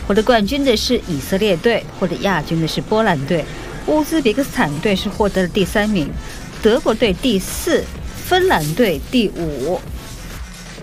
获得冠军的是以色列队，获得亚军的是波兰队，乌兹别克斯坦队是获得了第3名，德国队第4，芬兰队第5。